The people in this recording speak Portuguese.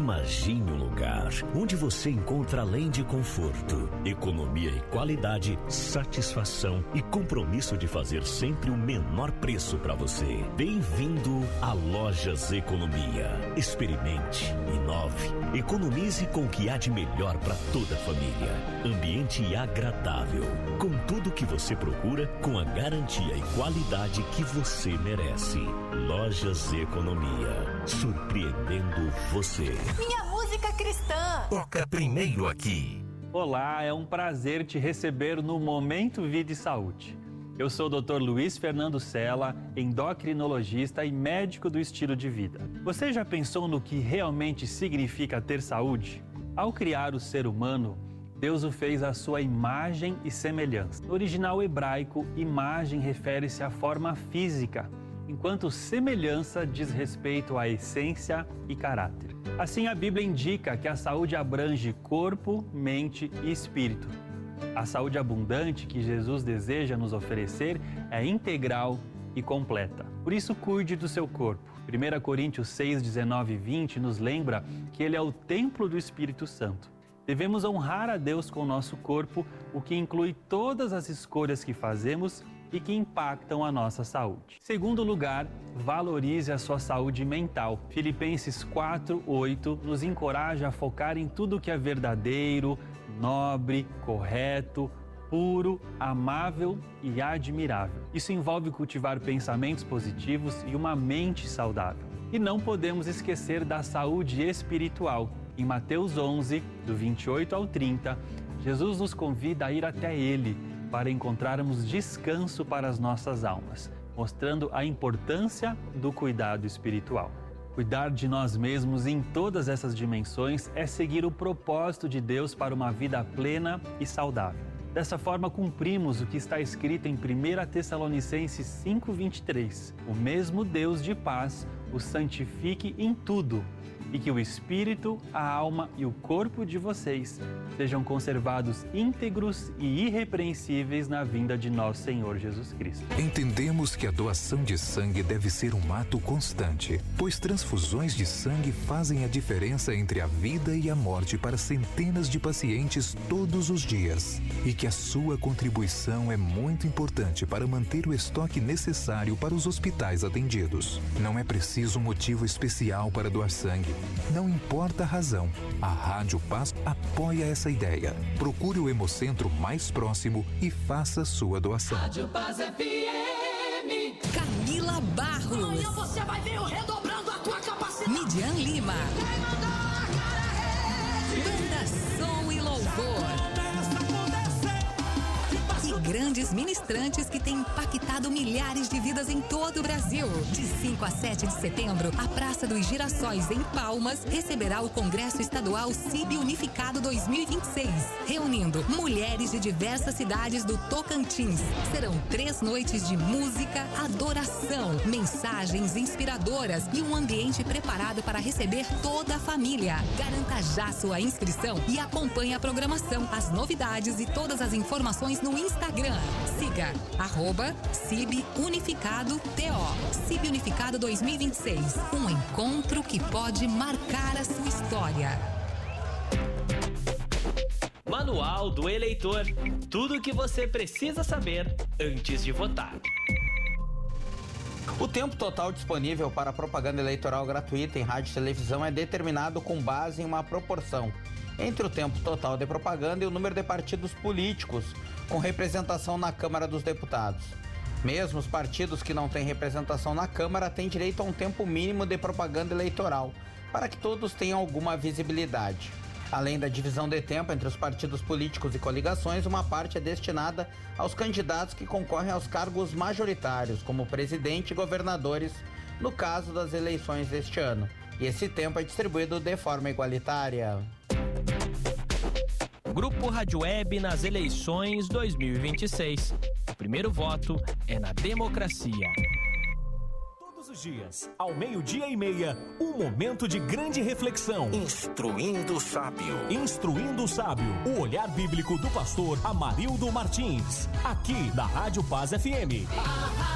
Imagine um lugar onde você encontra, além de conforto, economia e qualidade, satisfação e compromisso de fazer sempre o menor preço para você. Bem-vindo a Lojas Economia. Experimente, inove, economize com o que há de melhor para toda a família. Ambiente agradável, com tudo que você procura, com a garantia e qualidade que você merece. Lojas Economia, surpreendendo você. Minha música cristã Toca primeiro aqui. Olá, é um prazer te receber no Momento Vida e Saúde. Eu sou o Dr. Luiz Fernando Sela, endocrinologista e médico do estilo de vida. Você já pensou no que realmente significa ter saúde? Ao criar o ser humano, Deus o fez à sua imagem e semelhança. No original hebraico, imagem refere-se à forma física, enquanto semelhança diz respeito à essência e caráter. Assim, a Bíblia indica que a saúde abrange corpo, mente e espírito. A saúde abundante que Jesus deseja nos oferecer é integral e completa. Por isso, cuide do seu corpo. 1 Coríntios 6, 19 e 20 nos lembra que ele é o templo do Espírito Santo. Devemos honrar a Deus com o nosso corpo, o que inclui todas as escolhas que fazemos e que impactam a nossa saúde. Segundo lugar, valorize a sua saúde mental. Filipenses 4:8 nos encoraja a focar em tudo que é verdadeiro, nobre, correto, puro, amável e admirável. Isso envolve cultivar pensamentos positivos e uma mente saudável. E não podemos esquecer da saúde espiritual. Em Mateus 11, do 28 ao 30, Jesus nos convida a ir até Ele para encontrarmos descanso para as nossas almas, mostrando a importância do cuidado espiritual. Cuidar de nós mesmos em todas essas dimensões é seguir o propósito de Deus para uma vida plena e saudável. Dessa forma, cumprimos o que está escrito em 1 Tessalonicenses 5:23. O mesmo Deus de paz o santifique em tudo, e que o espírito, a alma e o corpo de vocês sejam conservados íntegros e irrepreensíveis na vinda de nosso Senhor Jesus Cristo. Entendemos que a doação de sangue deve ser um ato constante, pois transfusões de sangue fazem a diferença entre a vida e a morte para centenas de pacientes todos os dias, e que a sua contribuição é muito importante para manter o estoque necessário para os hospitais atendidos. Não é preciso um motivo especial para doar sangue. Não importa a razão, a Rádio Paz apoia essa ideia. Procure o Hemocentro mais próximo e faça sua doação. Rádio Paz FM. Camila Barros. Amanhã você vai ver eu redobrando a tua capacidade. Midian Lima. Quem mandou a cara Banda Som e Louvor. E grandes ministrantes que têm impactado milhares de vidas em todo o Brasil. De 5 a 7 de setembro, a Praça dos Girassóis, em Palmas, receberá o Congresso Estadual CIB Unificado 2026, reunindo mulheres de diversas cidades do Tocantins. Serão 3 noites de música, adoração, mensagens inspiradoras e um ambiente preparado para receber toda a família. Garanta já sua inscrição e acompanhe a programação, as novidades e todas as informações no Instagram. Siga @CIB Unificado TO. CIB Unificado 2026. Um encontro que pode marcar a sua história. Manual do Eleitor. Tudo o que você precisa saber antes de votar. O tempo total disponível para propaganda eleitoral gratuita em rádio e televisão é determinado com base em uma proporção entre o tempo total de propaganda e o número de partidos políticos com representação na Câmara dos Deputados. Mesmo os partidos que não têm representação na Câmara têm direito a um tempo mínimo de propaganda eleitoral, para que todos tenham alguma visibilidade. Além da divisão de tempo entre os partidos políticos e coligações, uma parte é destinada aos candidatos que concorrem aos cargos majoritários, como presidente e governadores, no caso das eleições deste ano. E esse tempo é distribuído de forma igualitária. Grupo Rádio Web nas eleições 2026. O primeiro voto é na democracia. Todos os dias, ao 12:30, um momento de grande reflexão. Instruindo o Sábio. Instruindo o Sábio, o olhar bíblico do pastor Amarildo Martins. Aqui na Rádio Paz FM.